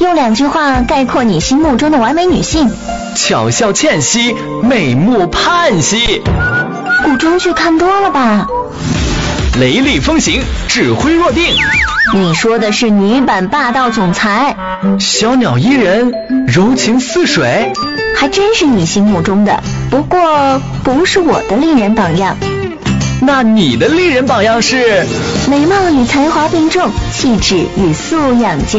用2句话概括你心目中的完美女性。 巧笑倩兮，美目盼兮。 古装剧看多了吧？ 雷厉风行，指挥若定。 你说的是女版霸道总裁。 小鸟依人，柔情似水。 还真是你心目中的，不过不是我的丽人榜样。 那你的丽人榜样是？ 美貌与才华并重，气质与素养兼